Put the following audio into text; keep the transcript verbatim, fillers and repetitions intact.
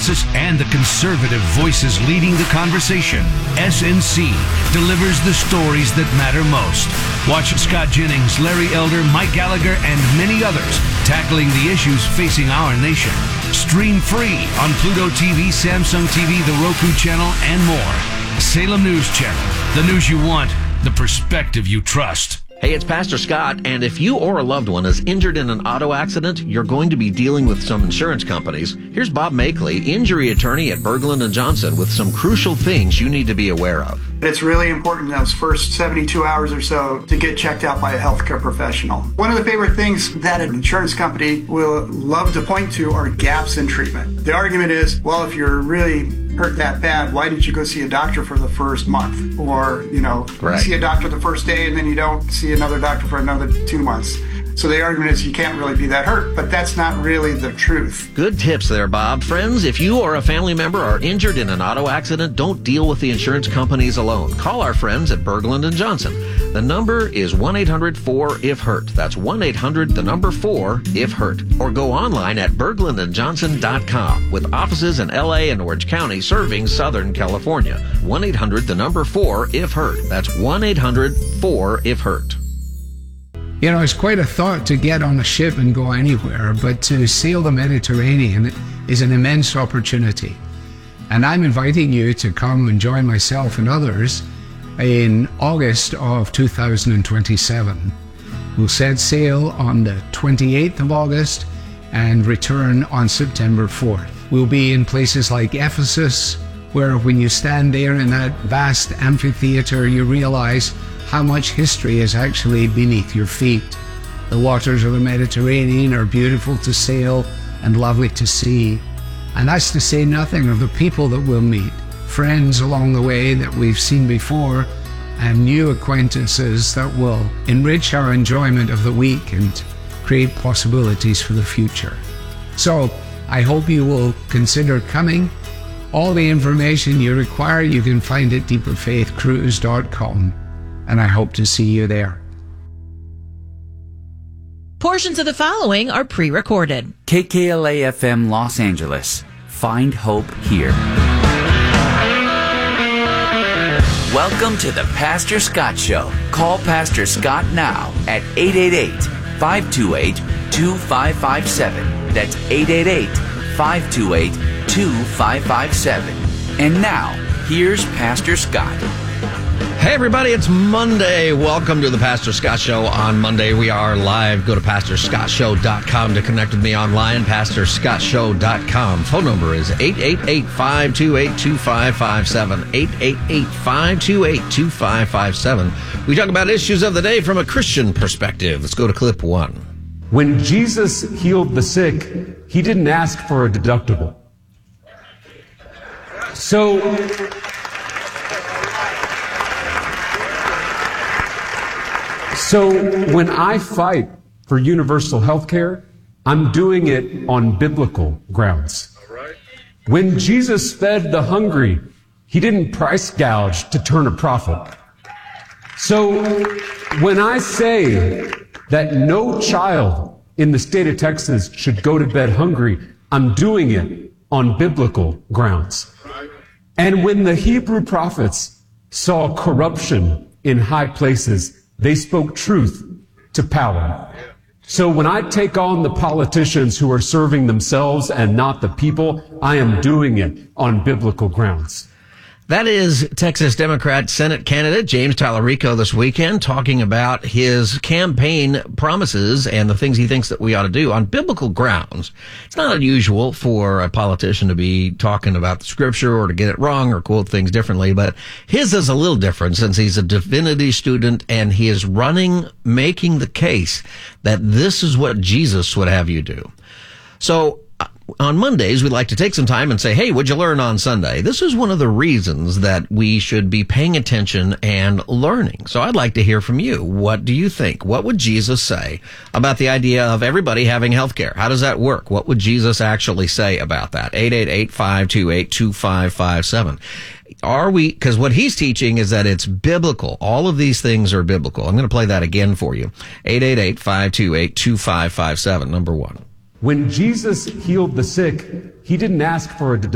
analysis, and the conservative voices leading the conversation, S N C delivers the stories that matter most. Watch Scott Jennings, Larry Elder, Mike Gallagher, and many others tackling the issues facing our nation. Stream free on Pluto T V, Samsung T V, the Roku channel, and more. Salem News Channel. The news you want, the perspective you trust. Hey, it's Pastor Scott, and if you or a loved one is injured in an auto accident, you're going to be dealing with some insurance companies. Here's Bob Makeley, injury attorney at Berglund and Johnson, with some crucial things you need to be aware of. It's really important in those first seventy-two hours or so to get checked out by a healthcare professional. One of the favorite things that an insurance company will love to point to are gaps in treatment. The argument is, well, if you're really hurt that bad, why did you go see a doctor for the first month? Or, you know, right. see a doctor the first day and then you don't see another doctor for another two months. So the argument is you can't really be that hurt, but that's not really the truth. Good tips there, Bob. Friends, if you or a family member are injured in an auto accident, don't deal with the insurance companies alone. Call our friends at Berglund and Johnson. The number is one eight hundred four if hurt. That's one eight hundred, the number four, if hurt. Or go online at berglund and johnson dot com with offices in L A and Orange County serving Southern California. one eight hundred, the number four, if hurt. That's one eight hundred four if hurt. You know, it's quite a thought to get on a ship and go anywhere, but to sail the Mediterranean is an immense opportunity. And I'm inviting you to come and join myself and others in August of two thousand twenty-seven. We'll set sail on the twenty-eighth of August and return on September fourth. We'll be in places like Ephesus, where when you stand there in that vast amphitheater, you realize how much history is actually beneath your feet. The waters of the Mediterranean are beautiful to sail and lovely to see. And that's to say nothing of the people that we'll meet, friends along the way that we've seen before, and new acquaintances that will enrich our enjoyment of the week and create possibilities for the future. So I hope you will consider coming. All the information you require you can find at deeper faith cruise dot com. And I hope to see you there. Portions of the following are pre-recorded. K K L A F M Los Angeles. Find hope here. Welcome to the Pastor Scott Show. Call Pastor Scott now at eight eight eight, five two eight, two five five seven. That's eight eight eight, five two eight, two five five seven. And now, here's Pastor Scott. Hey everybody, it's Monday. Welcome to the Pastor Scott Show. On Monday, we are live. Go to pastor scott show dot com to connect with me online, pastor scott show dot com. Phone number is eight eight eight, five two eight, two five five seven, eight eight eight, five two eight, two five five seven. We talk about issues of the day from a Christian perspective. Let's go to clip one. When Jesus healed the sick, he didn't ask for a deductible. So So when I fight for universal health care, I'm doing it on biblical grounds. When Jesus fed the hungry, he didn't price gouge to turn a profit. So when I say that no child in the state of Texas should go to bed hungry, I'm doing it on biblical grounds. And when the Hebrew prophets saw corruption in high places, they spoke truth to power. So when I take on the politicians who are serving themselves and not the people, I am doing it on biblical grounds. That is Texas Democrat Senate candidate James Tallarico this weekend talking about his campaign promises and the things he thinks that we ought to do on biblical grounds. It's not unusual for a politician to be talking about the scripture or to get it wrong or quote things differently, but his is a little different since he's a divinity student and he is running, making the case that this is what Jesus would have you do. So on Mondays, we like to take some time and say, hey, what'd you learn on Sunday? This is one of the reasons that we should be paying attention and learning. So I'd like to hear from you. What do you think? What would Jesus say about the idea of everybody having health care? How does that work? What would Jesus actually say about that? eight eight eight, five two eight, two five five seven. Are we, because what he's teaching is that it's biblical. All of these things are biblical. I'm going to play that again for you. eight eight eight, five two eight, two five five seven, number one. When Jesus healed the sick, he didn't ask for a